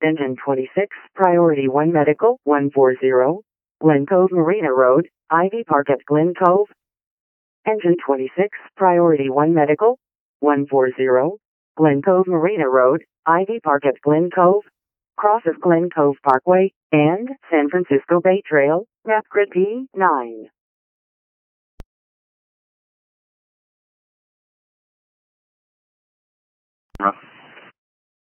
Engine 26, Priority 1 Medical, 140, Glen Cove Marina Road, Ivy Park at Glen Cove. Engine 26, Priority 1 Medical, 140, Glen Cove Marina Road, Ivy Park at Glen Cove, crosses Glen Cove Parkway, and San Francisco Bay Trail, map grid P9. Rough.